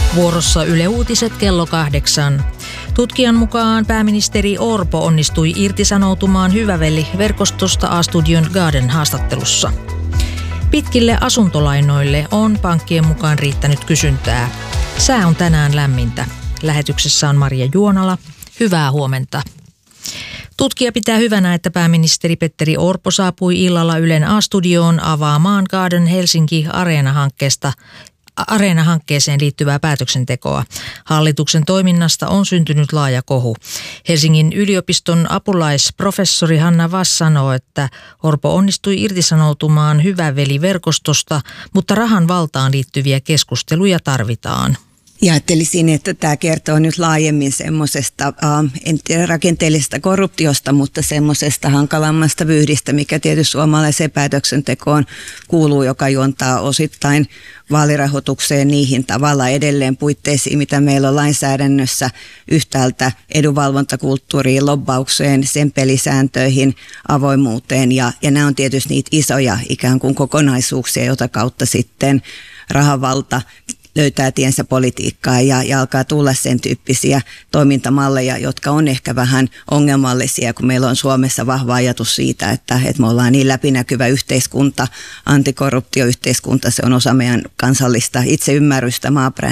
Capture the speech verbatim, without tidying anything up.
Vuorossa Yle Uutiset kello kahdeksan. Tutkijan mukaan pääministeri Orpo onnistui irtisanoutumaan Hyvä-veli-verkostosta A-studion Garden haastattelussa. Pitkille asuntolainoille on pankkien mukaan riittänyt kysyntää. Sää on tänään lämmintä. Lähetyksessä on Maria Juonala. Hyvää huomenta. Tutkija pitää hyvänä, että pääministeri Petteri Orpo saapui illalla Ylen A-studioon avaamaan Garden Helsinki Areena-hankkeesta Areena-hankkeeseen liittyvää päätöksentekoa. Hallituksen toiminnasta on syntynyt laaja kohu. Helsingin yliopiston apulaisprofessori Hanna Vass sanoo, että Orpo onnistui irtisanoutumaan Hyvä-veli-verkostosta, mutta rahan valtaan liittyviä keskusteluja tarvitaan. Ja ajattelisin, että tämä kertoo nyt laajemmin semmoisesta, äh, en tiedä rakenteellisesta korruptiosta, mutta semmoisesta hankalammasta vyyhdistä, mikä tietysti suomalaiseen päätöksentekoon kuuluu, joka juontaa osittain vaalirahoitukseen niihin tavalla edelleen puitteisiin, mitä meillä on lainsäädännössä yhtäältä edunvalvontakulttuuriin, lobbaukseen, sen pelisääntöihin, avoimuuteen ja, ja nämä on tietysti niitä isoja ikään kuin kokonaisuuksia, jota kautta sitten rahavalta löytää tiensä politiikkaa ja, ja alkaa tulla sen tyyppisiä toimintamalleja, jotka on ehkä vähän ongelmallisia, kun meillä on Suomessa vahva ajatus siitä, että, että me ollaan niin läpinäkyvä yhteiskunta, antikorruptioyhteiskunta, se on osa meidän kansallista itseymmärrystä, maaperän